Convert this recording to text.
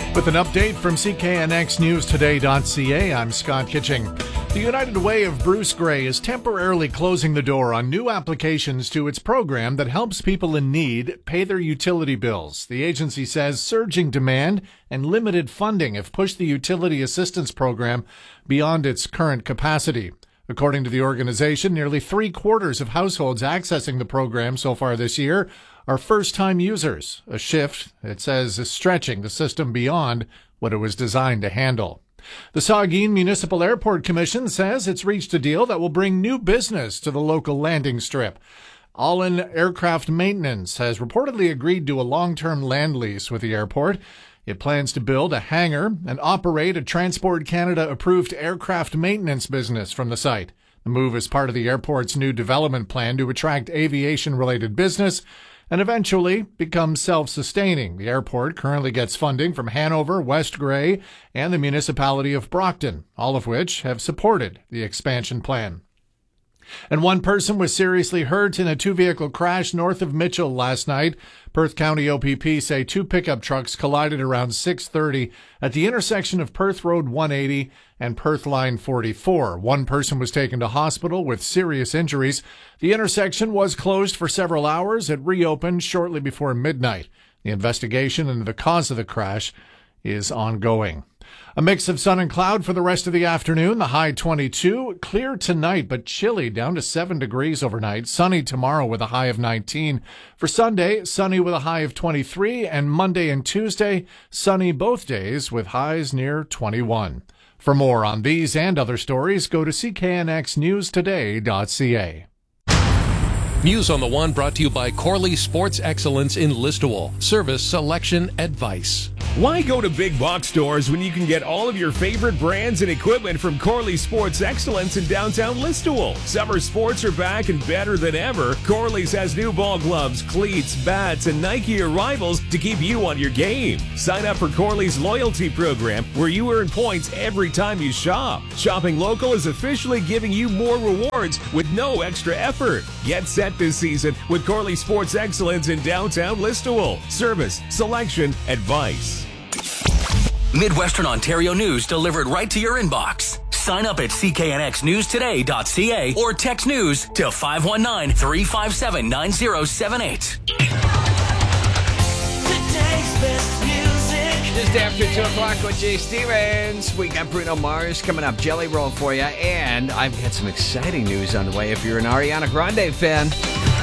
With an update from CKNXNewsToday.ca, I'm Scott Kitching. The United Way of Bruce Grey is temporarily closing the door on new applications to its program that helps people in need pay their utility bills. The agency says surging demand and limited funding have pushed the utility assistance program beyond its current capacity. According to the organization, nearly 3/4 of households accessing the program so far this year are first-time users, a shift, it says, is stretching the system beyond what it was designed to handle. The Saugeen Municipal Airport Commission says it's reached a deal that will bring new business to the local landing strip. All-in Aircraft Maintenance has reportedly agreed to a long-term land lease with the airport. It plans to build a hangar and operate a Transport Canada-approved aircraft maintenance business from the site. The move is part of the airport's new development plan to attract aviation-related business and eventually become self-sustaining. The airport currently gets funding from Hanover, West Grey, and the municipality of Brockton, all of which have supported the expansion plan. And one person was seriously hurt in a two-vehicle crash north of Mitchell last night. Perth County OPP say two pickup trucks collided around 6:30 at the intersection of Perth Road 180 and Perth Line 44. One person was taken to hospital with serious injuries. The intersection was closed for several hours. It reopened shortly before midnight. The investigation into the cause of the crash is ongoing. A mix of sun and cloud for the rest of the afternoon. The high 22. Clear tonight, but chilly, down to 7 degrees overnight. Sunny tomorrow with a high of 19. For Sunday, sunny with a high of 23. And Monday and Tuesday, sunny both days with highs near 21. For more on these and other stories, go to CKNXNewsToday.ca. News on the One brought to you by Corley Sports Excellence in Listowel. Service, selection, advice. Why go to big box stores when you can get all of your favorite brands and equipment from Corley Sports Excellence in downtown Listowel? Summer sports are back and better than ever. Corley's has new ball gloves, cleats, bats, and Nike arrivals to keep you on your game. Sign up for Corley's loyalty program where you earn points every time you shop. Shopping local is officially giving you more rewards with no extra effort. Get set this season with Corley Sports Excellence in downtown Listowel. Service, selection, advice. Midwestern Ontario news delivered right to your inbox. Sign up at CKNXNewsToday.ca or text news to 519-357-9078. Just after 2 o'clock with Jay Stevens. We got Bruno Mars coming up, Jelly Roll for you. And I've got some exciting news on the way if you're an Ariana Grande fan.